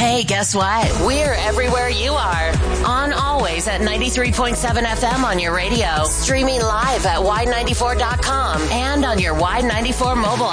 Hey, guess what? We're everywhere you are. On always at 93.7 FM on your radio. Streaming live at Y94.com and on your Y94 mobile